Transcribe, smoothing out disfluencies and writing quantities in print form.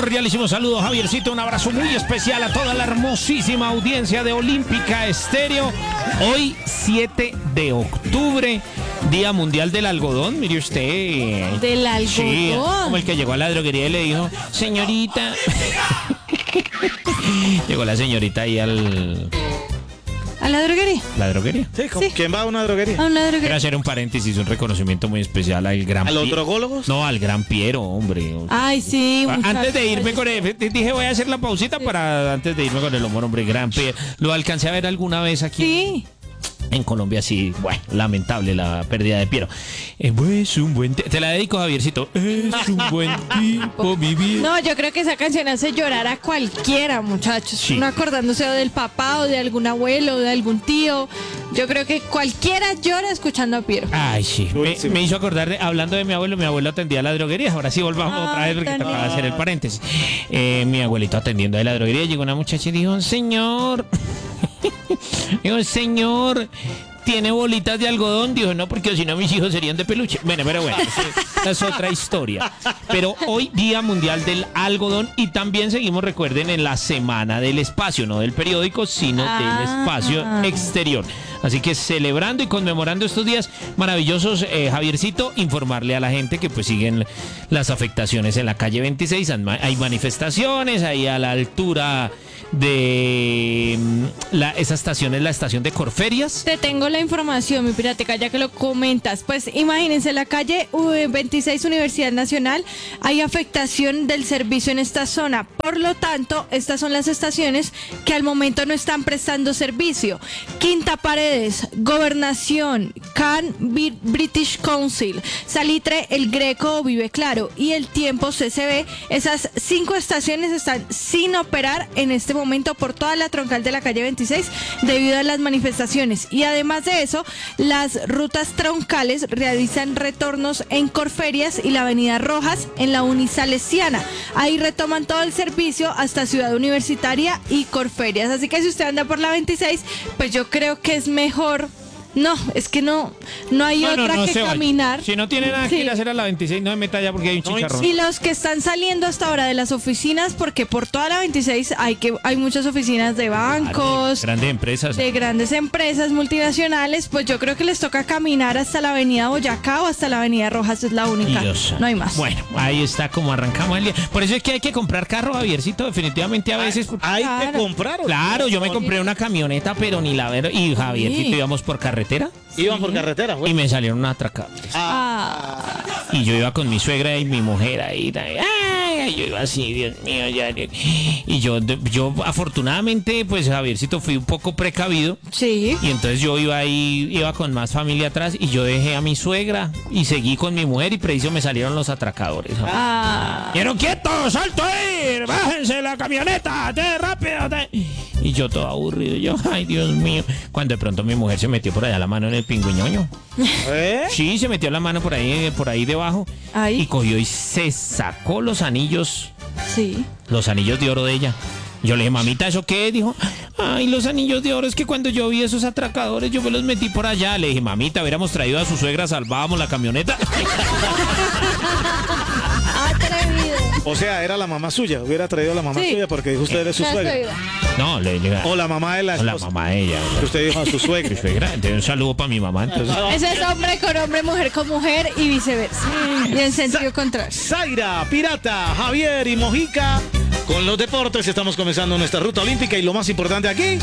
cordialísimo saludo, Javiercito. Un abrazo muy especial a toda la hermosísima audiencia de Olímpica Estéreo. Hoy, 7 de octubre, Día Mundial del Algodón. Mire usted. ¿Del algodón? Sí, como el que llegó a la droguería y le dijo, señorita. Llegó la señorita ahí ¿A la droguería? ¿La droguería? Sí, Sí. ¿Quién va a una droguería? A una Quiero droguería. hacer un paréntesis, un reconocimiento muy especial al gran ¿A los Piero. drogólogos? No, al gran Piero, hombre. Ay, sí. Antes de irme con él, dije voy a hacer la pausita para antes de irme con el hombre gran Piero. Lo alcancé a ver alguna vez aquí. Sí. En Colombia, sí, bueno, lamentable la pérdida de Piero. Es un buen te la dedico, Javiercito. Es un buen tipo, mi vida. No, yo creo que esa canción hace llorar a cualquiera, muchachos. Sí. Uno acordándose o del papá o de algún abuelo o de algún tío. Yo creo que cualquiera llora escuchando a Piero. Ay, sí. Durísimo. Me hizo acordar, hablando de mi abuelo atendía a la droguería. Ahora sí volvamos otra vez porque tan tocaba lindo. hacer el paréntesis. Mi abuelito atendiendo a la droguería, llegó una muchacha y dijo, señor, dijo, señor, ¿tiene bolitas de algodón? Dijo, no, porque si no mis hijos serían de peluche. Bueno, esa es otra historia. Pero hoy Día Mundial del Algodón y también seguimos, recuerden, en la Semana del Espacio, no del periódico, sino del espacio exterior. Así que celebrando y conmemorando estos días maravillosos, Javiercito, informarle a la gente que pues siguen las afectaciones en la calle 26. Hay manifestaciones ahí a la altura de esa estación es la estación de Corferias. Te tengo la información, mi pirateca, ya que lo comentas. Pues imagínense, la calle 26 Universidad Nacional, hay afectación del servicio en esta zona. Por lo tanto, estas son las estaciones que al momento no están prestando servicio. Quinta Paredes, Gobernación, Can British Council, Salitre, El Greco, Vive Claro y El Tiempo CCB. Esas 5 estaciones están sin operar en este momento por toda la troncal de la calle 26 debido a las manifestaciones. Y además de eso, las rutas troncales realizan retornos en Corferias y la avenida Rojas en la Unisalesiana. Ahí retoman todo el servicio hasta Ciudad Universitaria y Corferias. Así que si usted anda por la 26, pues yo creo que es mejor. No, es que no hay otra que se vaya. caminar. Si no tiene nada que Sí. ir a hacer a la 26, no se meta allá porque hay un chicharrón. Y los que están saliendo hasta ahora de las oficinas, porque por toda la 26 hay muchas oficinas de bancos, Grandes empresas. de grandes empresas multinacionales, pues yo creo que les toca caminar hasta la avenida Boyacá o hasta la avenida Rojas, es la única. Dios. No hay más. Bueno, ahí está como arrancamos el día. Por eso es que hay que comprar carro, Javiercito, definitivamente a veces. Hay Claro. que comprar. Claro, yo me compré una camioneta, pero ni la ver. Y Javiercito Sí. íbamos por carretera Iban por carretera, y güey. me salieron unos atracadores. Y yo iba con mi suegra y mi mujer ahí. Ay, yo iba así, Dios mío, ya. Y yo afortunadamente, pues Javiercito, fui un poco precavido. Sí. Y entonces yo iba con más familia atrás y yo dejé a mi suegra y seguí con mi mujer y preciso me salieron los atracadores. ¡Quiero quietos! ¡Salto ahí! ¡Bájense de la camioneta! ¡Rápido! Y yo todo aburrido, ay Dios mío. Cuando de pronto mi mujer se metió por allá la mano en el pingüiñoño. Sí, se metió la mano por ahí debajo. Ahí. Y cogió y se sacó los anillos Sí. de oro de ella. Yo le dije, mamita, ¿eso qué? Dijo, ay, los anillos de oro, es que cuando yo vi esos atracadores, yo me los metí por allá. Le dije, mamita, hubiéramos traído a su suegra, salvábamos la camioneta. Atrevido. O sea, era la mamá suya. Hubiera traído a la mamá Sí. suya porque dijo usted es su suegra. No, le dije, O la mamá de la o la esposa. mamá de ella. Que usted dijo a su Mi suegra. suegra, entonces un saludo para mi mamá. Entonces, Ese es hombre con hombre, mujer con mujer y viceversa. Y en sentido contrario. Zaira, Pirata, Javier y Mojica. Con los deportes estamos comenzando nuestra ruta olímpica y lo más importante aquí.